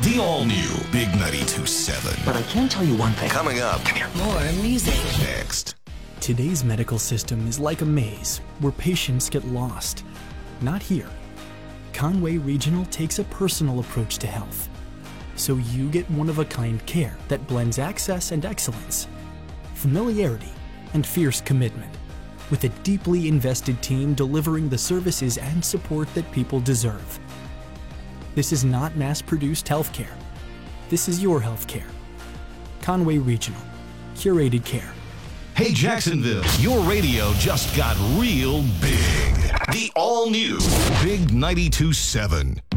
The all-new Big 92.7. But I can tell you one thing. Coming up. Come here. More music. Next. Today's medical system is like a maze where patients get lost. Not here. Conway Regional takes a personal approach to health, so you get one-of-a-kind care that blends access and excellence, familiarity and fierce commitment, with a deeply invested team delivering the services and support that people deserve. This is not mass-produced healthcare. This is your healthcare. Conway Regional. Curated care. Hey, Jacksonville, your radio just got real big. The all-new Big 92.7.